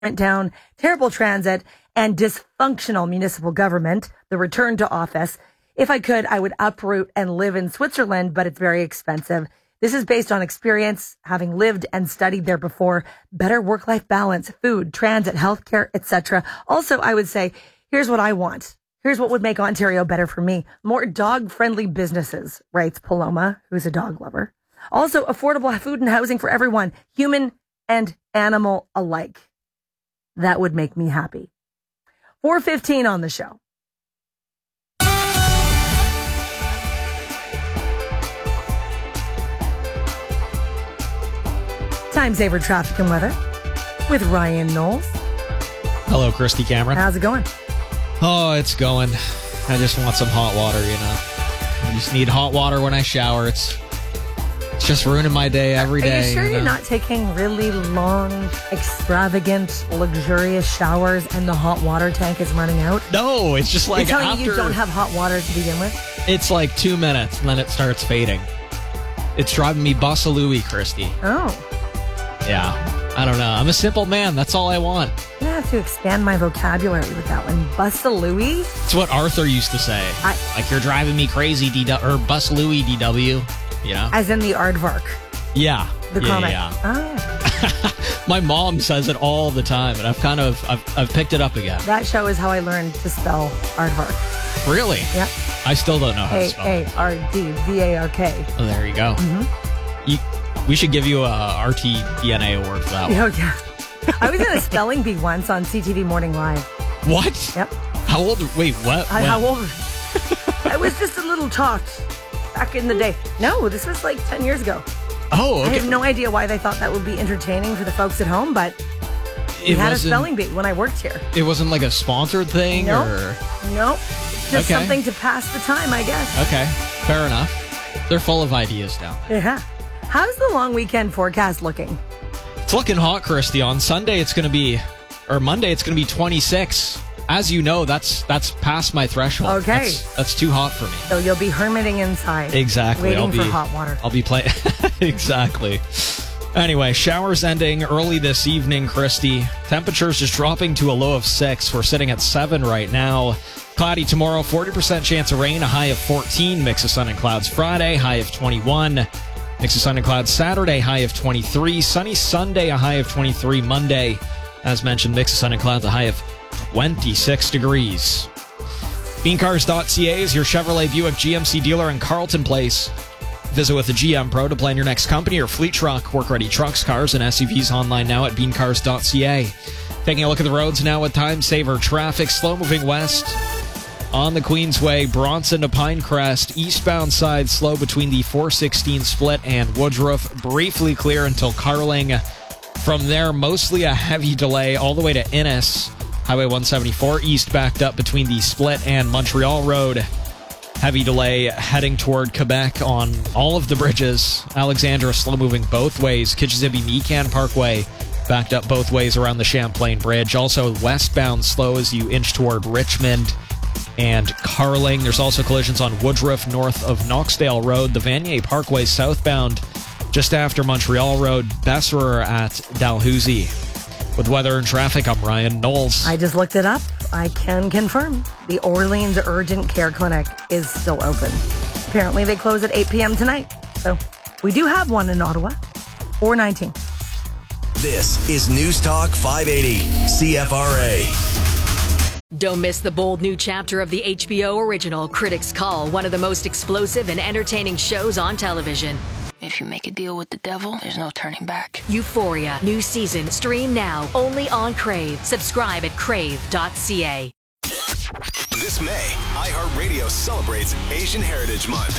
went down, terrible transit, and dysfunctional municipal government, the return to office. If I could, I would uproot and live in Switzerland, but it's very expensive. This is based on experience, having lived and studied there before. Better work-life balance, food, transit, healthcare, etc. Also, I would say, here's what I want. Here's what would make Ontario better for me. More dog-friendly businesses, writes Paloma, who's a dog lover. Also, affordable food and housing for everyone, human and animal alike. That would make me happy. 4:15 on the show. Time saver traffic and weather with Ryan Knowles. Hello, Christy Cameron. How's it going? Oh, it's going. I just want some hot water, you know. I just need hot water when I shower. It's just ruining my day every day. Are you sure you know? you're not taking really long, extravagant, luxurious showers and the hot water tank is running out? No, it's just like You're telling after... me you don't have hot water to begin with? It's like 2 minutes and then it starts fading. It's driving me Busalooey, Christy. Oh. Yeah. I don't know. I'm a simple man. That's all I want. I'm going to have to expand my vocabulary with that one. Busalooey? It's what Arthur used to say. Like, you're driving me crazy, or Busalooey, DW. You know? As in the aardvark. Yeah. The comic. Yeah. Oh, yeah. My mom says it all the time, and I've picked it up again. That show is how I learned to spell aardvark. Really? Yeah. I still don't know how to spell it. A-A-R-D-V-A-R-K. Oh, there you go. Mm-hmm. We should give you a RTDNA award for that one. Oh, yeah. I was in a spelling bee once on CTV Morning Live. What? Yep. How old? Wait, what? How old? I was just a little talked back in the day. No, this was like 10 years ago. Oh, okay. I have no idea why they thought that would be entertaining for the folks at home, but we had a spelling bee when I worked here. It wasn't like a sponsored thing? Nope. Or? Nope. Just something to pass the time, I guess. Okay, fair enough. They're full of ideas down there. Yeah. How's the long weekend forecast looking? It's looking hot, Christy. On Monday it's going to be 26. As you know, that's past my threshold. Okay. That's too hot for me. So you'll be hermiting inside. Exactly. Waiting for hot water. I'll be playing. Exactly. Anyway, showers ending early this evening, Christy. Temperatures just dropping to a low of 6. We're sitting at 7 right now. Cloudy tomorrow, 40% chance of rain, a high of 14. Mix of sun and clouds Friday, high of 21. Mix of sun and clouds Saturday, high of 23. Sunny Sunday, a high of 23. Monday, as mentioned, mix of sun and clouds, a high of 26 degrees. Beancars.ca is your Chevrolet Buick GMC dealer in Carleton Place. Visit with a GM Pro to plan your next company or fleet truck. Work-ready trucks, cars, and SUVs online now at beancars.ca. Taking a look at the roads now with time saver traffic. Slow-moving west on the Queensway, Bronson to Pinecrest. Eastbound side slow between the 416 split and Woodruff. Briefly clear until Carling. From there, mostly a heavy delay all the way to Innis. Highway 174 east backed up between the split and Montreal Road. Heavy delay heading toward Quebec on all of the bridges. Alexandra slow moving both ways. Kitchissippi-Mecan Parkway backed up both ways around the Champlain Bridge. Also westbound slow as you inch toward Richmond and Carling. There's also collisions on Woodruff north of Knoxdale Road. The Vanier Parkway southbound just after Montreal Road. Besserer at Dalhousie. With weather and traffic, I'm Ryan Knowles. I just looked it up. I can confirm the Orleans Urgent Care Clinic is still open. Apparently they close at 8 p.m. tonight. So we do have one in Ottawa. 419. This is News Talk 580, CFRA. Don't miss the bold new chapter of the HBO original Critics' Call, one of the most explosive and entertaining shows on television. If you make a deal with the devil, there's no turning back. Euphoria, new season, stream now, only on Crave. Subscribe at crave.ca. This May, iHeartRadio celebrates Asian Heritage Month.